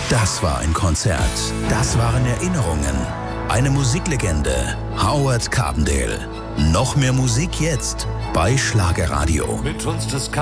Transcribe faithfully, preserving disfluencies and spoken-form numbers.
Das war ein Konzert. Das waren Erinnerungen. Eine Musiklegende. Howard Carpendale. Noch mehr Musik jetzt bei Schlagerradio. Mit uns das